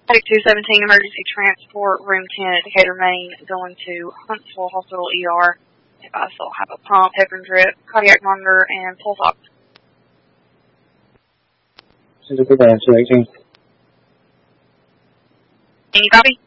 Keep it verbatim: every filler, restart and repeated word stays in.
Take two seventeen, emergency transport, room ten at Decatur, Maine, going to Huntsville Hospital E R. I still have a pump, heparin drip, cardiac monitor, and pulse ox. This is a good answer, eighteen. Can you copy?